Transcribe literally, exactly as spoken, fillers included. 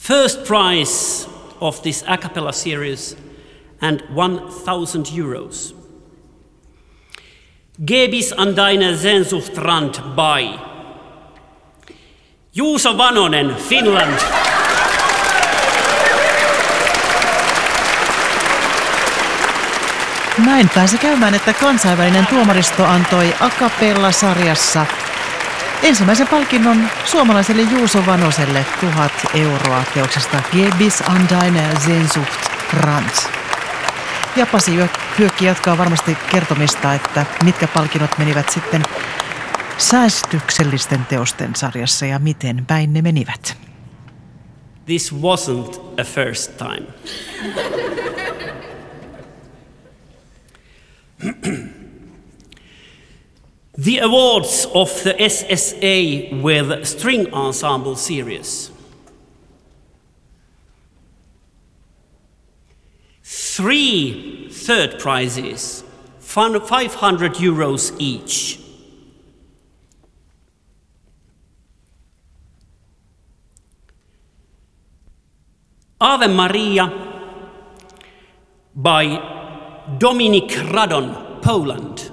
First prize of this a cappella series and one thousand euros. Gebis an deine Sehnsucht Rand by Juuso Vanonen, Finland. Näin pääsi käymään, että kansainvälinen tuomaristo antoi a cappella-sarjassa ensimmäisen palkinnon suomalaiselle Juuso Vanoselle tuhat euroa teoksesta Gebis an deine Sehnsucht Rand. Ja Pasi Hyökki jatkaa varmasti kertomista, että mitkä palkinnot menivät sitten säästyksellisten teosten sarjassa ja miten päin ne menivät. This wasn't a first time. The awards of the S S A with String Ensemble Series. Three third prizes, five hundred euros each. Ave Maria by Dominik Radon, Poland.